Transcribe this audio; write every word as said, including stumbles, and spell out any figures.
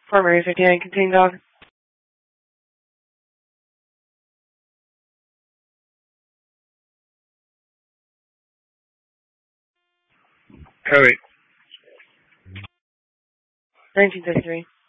Former Razor Dan Contain Dog. Cody. nineteen thirty-three.